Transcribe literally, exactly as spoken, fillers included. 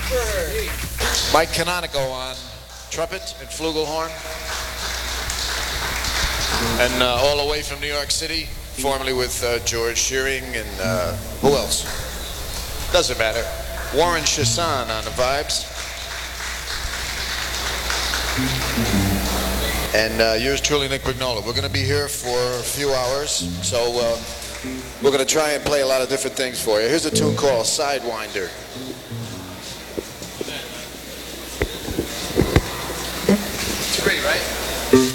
Mike Canonico on trumpet and flugelhorn. And uh, all the way from New York City, formerly with uh, George Shearing and uh, who else? Doesn't matter. Warren Chasson on the vibes. And uh, yours truly, Nick Brignola. We're going to be here for a few hours, so uh, we're going to try and play a lot of different things for you. Here's a tune called Sidewinder. It's great, right?